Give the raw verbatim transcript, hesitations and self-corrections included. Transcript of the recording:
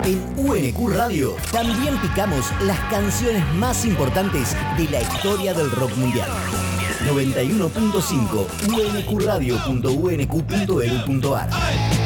En U N Q Radio también picamos las canciones más importantes de la historia del rock mundial. noventa y uno punto cinco u n q radio punto u n q punto e d u punto a r